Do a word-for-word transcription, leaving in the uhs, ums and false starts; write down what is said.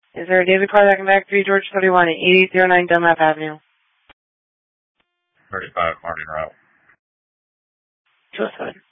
Is there a David car that can back three George thirty-one at eighty-eight oh nine Dunlap Avenue? thirty-five Martin Route. two oh seven.